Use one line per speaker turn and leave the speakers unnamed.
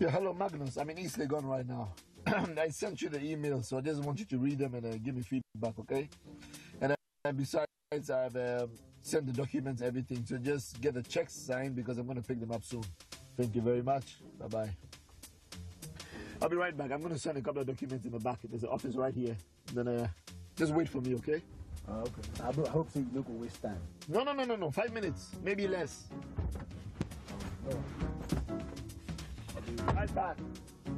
Yeah, hello Magnus. I'm in East Legon right now. I sent you the email, so I just want you to read them and give me feedback, okay? And besides, I've sent the documents, everything. So just get the checks signed because I'm going to pick them up soon. Thank you very much. Bye-bye. I'll be right back. I'm going to send a couple of documents in the back. There's an office right here. Then just wait for me, okay?
Okay. I hope so you don't go waste time.
No. 5 minutes, maybe less.
Oh.
I'll be right back.